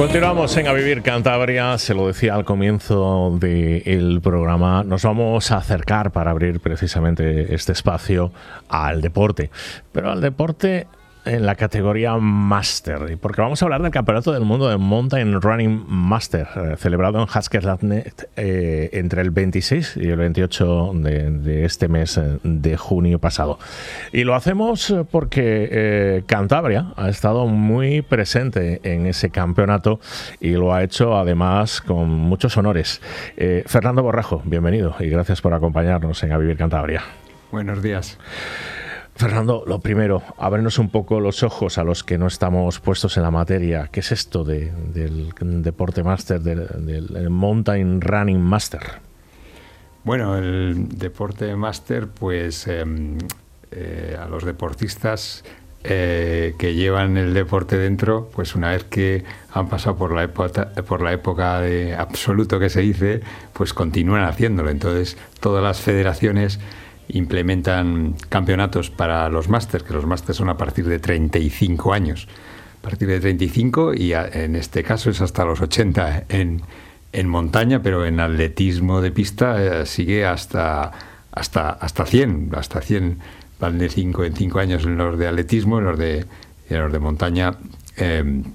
Continuamos en A Vivir Cantabria, se lo decía al comienzo del programa, nos vamos a acercar para abrir precisamente este espacio al deporte, pero al deporte en la categoría Master, porque vamos a hablar del Campeonato del Mundo de Mountain Running Master, celebrado en Haskellatnet entre el 26 y el 28 de este mes de junio pasado. Y lo hacemos porque Cantabria ha estado muy presente en ese campeonato y lo ha hecho además con muchos honores. Fernando Borrajo, bienvenido y gracias por acompañarnos en A Vivir Cantabria. Buenos días. Fernando, lo primero, ábrenos un poco los ojos a los que no estamos puestos en la materia. ¿Qué es esto del deporte máster, del Mountain Running Master? Bueno, el deporte máster, pues a los deportistas que llevan el deporte dentro, pues una vez que han pasado por la época de absoluto que se dice, pues continúan haciéndolo. Entonces, todas las federaciones implementan campeonatos para los másters, que los másters son a partir de 35 años. A partir de 35 y en este caso es hasta los 80 en montaña, pero en atletismo de pista sigue hasta 100. Hasta 100 van de 5 en 5 años en los de atletismo, en los de montaña. En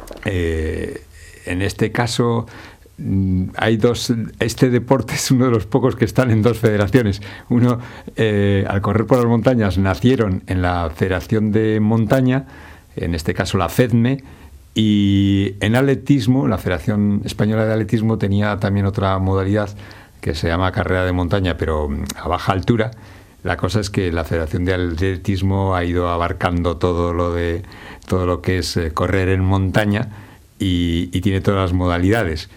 este caso hay dos. Este deporte es uno de los pocos que están en dos federaciones. Uno, al correr por las montañas, nacieron en la Federación de Montaña, en este caso la FEDME, y en atletismo, la Federación Española de Atletismo tenía también otra modalidad que se llama carrera de montaña, pero a baja altura. La cosa es que la Federación de Atletismo ha ido abarcando todo lo que es correr en montaña y tiene todas las modalidades.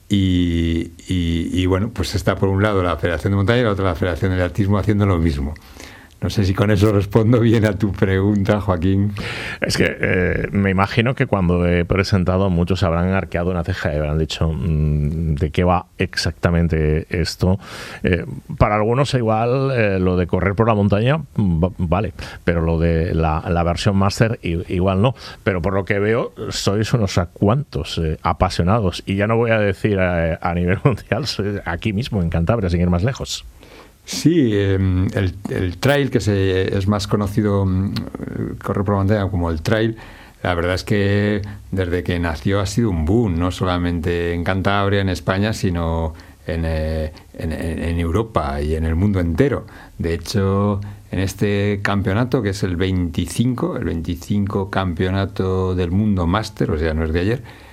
Y bueno, pues está por un lado la Federación de Montaña y la otra la Federación de Atletismo haciendo lo mismo. No sé si con eso respondo bien a tu pregunta, Joaquín. Es que me imagino que cuando he presentado muchos habrán arqueado una ceja y habrán dicho de qué va exactamente esto. Para algunos igual lo de correr por la montaña vale, pero lo de la versión máster igual no. Pero por lo que veo sois unos cuantos apasionados y ya no voy a decir a nivel mundial, aquí mismo en Cantabria, sin ir más lejos. Sí, el trail, que es más conocido, correr por la montaña como el trail, la verdad es que desde que nació ha sido un boom, no solamente en Cantabria, en España, sino en Europa y en el mundo entero. De hecho, en este campeonato, que es el 25 campeonato del mundo máster, o sea, no es de ayer,